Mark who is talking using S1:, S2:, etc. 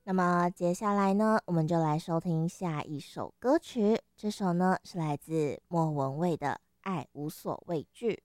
S1: 那么接下来呢，我们就来收听下一首歌曲。这首呢是来自莫文蔚的《爱无所畏惧》。